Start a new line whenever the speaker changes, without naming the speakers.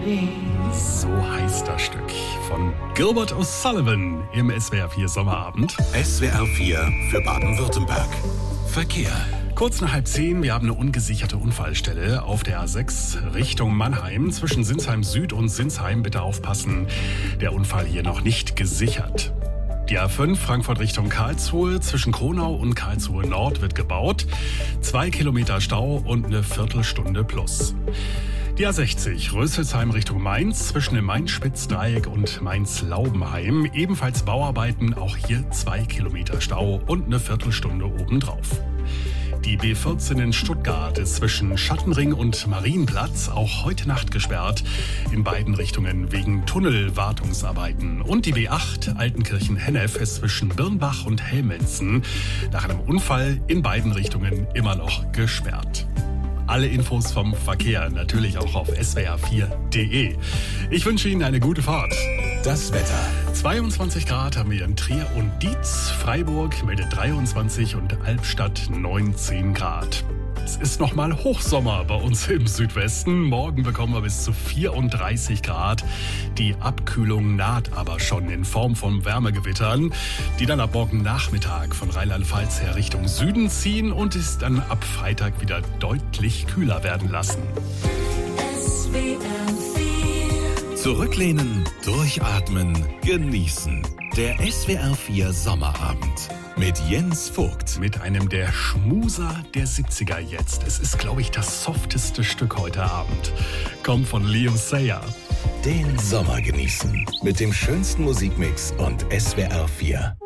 So heißt das Stück von Gilbert O'Sullivan im SWR 4 Sommerabend.
SWR 4 für Baden-Württemberg. Verkehr.
Kurz nach 9:30, wir haben eine ungesicherte Unfallstelle auf der A6 Richtung Mannheim. Zwischen Sinsheim Süd und Sinsheim bitte aufpassen. Der Unfall hier noch nicht gesichert. Die A5 Frankfurt Richtung Karlsruhe zwischen Kronau und Karlsruhe Nord wird gebaut. 2 Kilometer Stau und eine Viertelstunde plus. Die A60 Rösselsheim Richtung Mainz zwischen dem Main-Spitz-Dreieck und Mainz-Laubenheim. Ebenfalls Bauarbeiten, auch hier 2 Kilometer Stau und eine Viertelstunde obendrauf. Die B14 in Stuttgart ist zwischen Schattenring und Marienplatz auch heute Nacht gesperrt. In beiden Richtungen wegen Tunnelwartungsarbeiten. Und die B8 Altenkirchen-Hennef ist zwischen Birnbach und Helmenzen nach einem Unfall in beiden Richtungen immer noch gesperrt. Alle Infos vom Verkehr natürlich auch auf swr4.de. Ich wünsche Ihnen eine gute Fahrt.
Das Wetter.
22 Grad haben wir in Trier und Dietz. Freiburg meldet 23 und Albstadt 19 Grad. Es ist nochmal Hochsommer bei uns im Südwesten. Morgen bekommen wir bis zu 34 Grad. Die Abkühlung naht aber schon in Form von Wärmegewittern, die dann ab morgen Nachmittag von Rheinland-Pfalz her Richtung Süden ziehen und es dann ab Freitag wieder deutlich kühler werden lassen.
Zurücklehnen, durchatmen, genießen. Der SWR 4 Sommerabend mit Jens Vogt.
Mit einem der Schmuser der 70er jetzt. Es ist, glaube ich, das softeste Stück heute Abend. Kommt von Leo Sayer.
Den Sommer genießen mit dem schönsten Musikmix und SWR 4.